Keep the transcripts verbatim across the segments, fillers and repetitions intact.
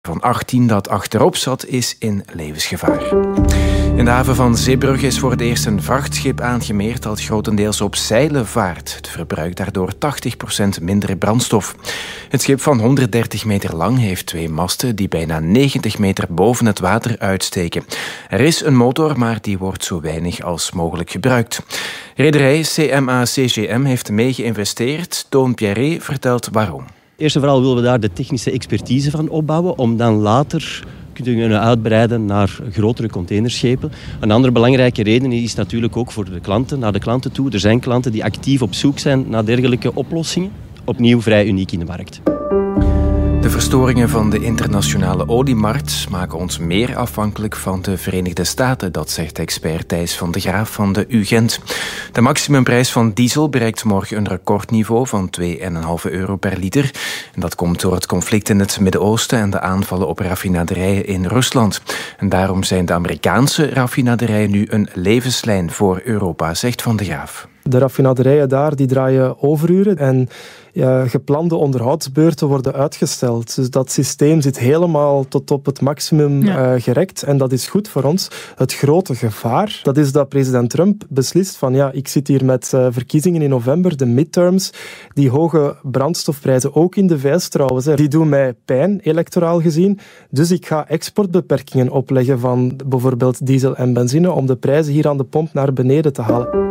van achttien dat achterop zat, is in levensgevaar. In de haven van Zeebrugge is voor het eerst een vrachtschip aangemeerd dat grotendeels op zeilen vaart. Het verbruikt daardoor tachtig procent minder brandstof. Het schip van honderddertig meter lang heeft twee masten die bijna negentig meter boven het water uitsteken. Er is een motor, maar die wordt zo weinig als mogelijk gebruikt. Rederij C M A C G M heeft mee geïnvesteerd. Toon Pierret vertelt waarom. Eerst en vooral willen we daar de technische expertise van opbouwen om dan later te kunnen uitbreiden naar grotere containerschepen. Een andere belangrijke reden is natuurlijk ook voor de klanten, naar de klanten toe. Er zijn klanten die actief op zoek zijn naar dergelijke oplossingen. Opnieuw vrij uniek in de markt. De verstoringen van de internationale oliemarkt maken ons meer afhankelijk van de Verenigde Staten, dat zegt expert Thijs van de Graaf van de U Gent. De maximumprijs van diesel bereikt morgen een recordniveau van twee komma vijf euro per liter. En dat komt door het conflict in het Midden-Oosten en de aanvallen op raffinaderijen in Rusland. En daarom zijn de Amerikaanse raffinaderijen nu een levenslijn voor Europa, zegt Van de Graaf. De raffinaderijen daar die draaien overuren en ja, geplande onderhoudsbeurten worden uitgesteld. Dus dat systeem zit helemaal tot op het maximum ja. uh, gerekt en dat is goed voor ons. Het grote gevaar, dat is dat president Trump beslist van ja, ik zit hier met uh, verkiezingen in november, de midterms, die hoge brandstofprijzen, ook in de V S trouwens, hè, die doen mij pijn, electoraal gezien. Dus ik ga exportbeperkingen opleggen van bijvoorbeeld diesel en benzine om de prijzen hier aan de pomp naar beneden te halen.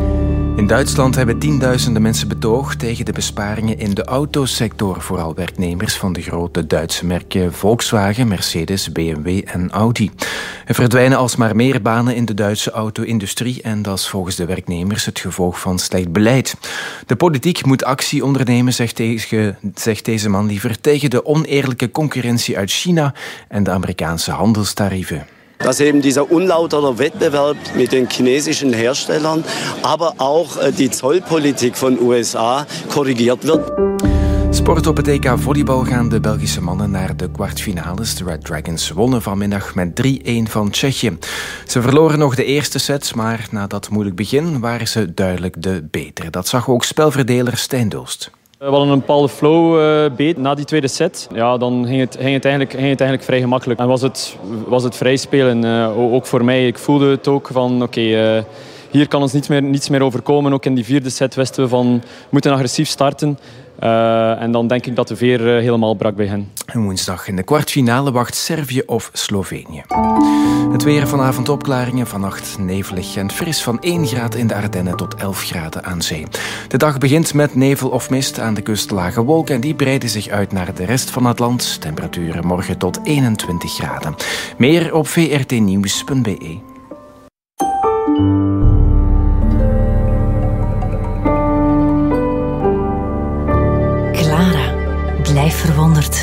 In Duitsland hebben tienduizenden mensen betoogd tegen de besparingen in de autosector. Vooral werknemers van de grote Duitse merken Volkswagen, Mercedes, B M W en Audi. Er verdwijnen alsmaar meer banen in de Duitse auto-industrie en dat is volgens de werknemers het gevolg van slecht beleid. De politiek moet actie ondernemen, zegt deze, zegt deze man liever, tegen de oneerlijke concurrentie uit China en de Amerikaanse handelstarieven. Dass eben dieser unlautere Wettbewerb mit den chinesischen Herstellern, aber auch die Zollpolitik von U S A korrigiert wird. Sport op het E K volleybal gaan de Belgische mannen naar de kwartfinales. De Red Dragons wonnen vanmiddag met drie-een van Tsjechië. Ze verloren nog de eerste set, maar na dat moeilijk begin waren ze duidelijk de betere. Dat zag ook spelverdeler Stijn Doost. We hadden een bepaalde flow uh, beet na die tweede set. Ja, dan ging het, ging, het eigenlijk, ging het eigenlijk vrij gemakkelijk. En was het, was het vrij spelen. Uh, ook voor mij. Ik voelde het ook van oké, okay, uh, hier kan ons niets meer, niets meer overkomen. Ook in die vierde set wisten we van we moeten agressief starten. Uh, en dan denk ik dat de veer uh, helemaal brak bij hen. En woensdag in de kwartfinale wacht Servië of Slovenië. Het weer vanavond opklaringen, vannacht nevelig en fris van één graad in de Ardennen tot elf graden aan zee. De dag begint met nevel of mist, aan de kust lage wolken en die breiden zich uit naar de rest van het land. Temperaturen morgen tot eenentwintig graden. Meer op v r t nieuws punt b e. Blijf verwonderd.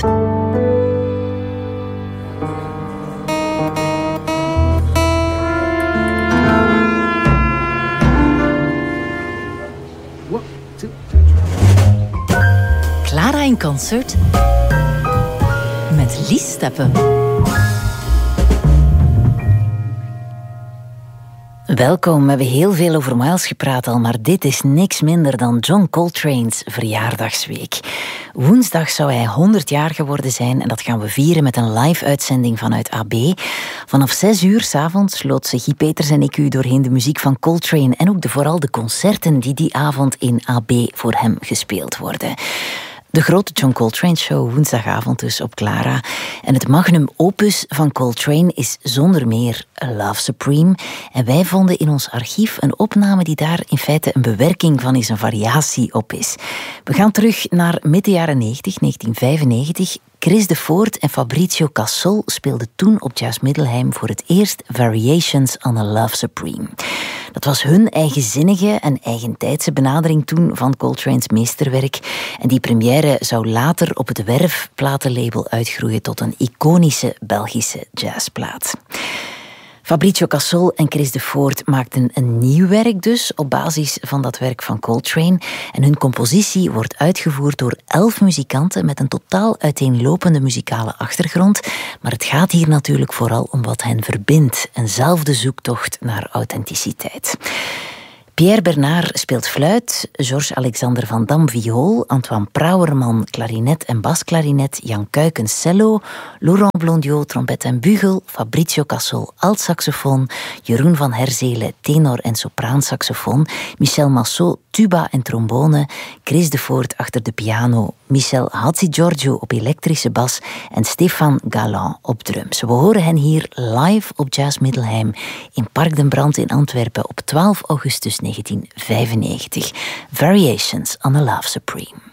Clara in concert met Lies Steppen. Welkom, we hebben heel veel over Miles gepraat al, maar dit is niks minder dan John Coltrane's verjaardagsweek. Woensdag zou hij honderd jaar geworden zijn en dat gaan we vieren met een live-uitzending vanuit A B. Vanaf zes uur 's avonds loodsen Guy Peters en ik u doorheen de muziek van Coltrane en ook de, vooral de concerten die die avond in A B voor hem gespeeld worden. De grote John Coltrane Show, woensdagavond dus op Clara. En het magnum opus van Coltrane is zonder meer Love Supreme. En wij vonden in ons archief een opname die daar in feite een bewerking van is, een variatie op is. We gaan terug naar midden jaren negentig, negentien vijfennegentig. Chris de Voort en Fabrizio Cassol speelden toen op Jazz Middelheim voor het eerst Variations on a Love Supreme. Dat was hun eigenzinnige en eigentijdse benadering toen van Coltrane's meesterwerk. En die première zou later op het Werf-platenlabel uitgroeien tot een iconische Belgische jazzplaat. Fabrizio Cassol en Chris de Voort maakten een nieuw werk dus op basis van dat werk van Coltrane. En hun compositie wordt uitgevoerd door elf muzikanten met een totaal uiteenlopende muzikale achtergrond. Maar het gaat hier natuurlijk vooral om wat hen verbindt. Eenzelfde zoektocht naar authenticiteit. Pierre Bernard speelt fluit, Georges-Alexander van Dam viool, Antoine Prouwerman klarinet en basklarinet, Jan Kuikens cello, Laurent Blondiot trompet en bugel, Fabrizio Cassol altsaxofoon, Jeroen van Herzelen tenor en sopraansaxofoon, Michel Massot tuba en trombone, Chris de Voort achter de piano, Michel Hatzigiorgio op elektrische bas en Stefan Galland op drums. We horen hen hier live op Jazz Middelheim in Park den Brand in Antwerpen op twaalf augustus negentien vijfennegentig. Variations on a Love Supreme.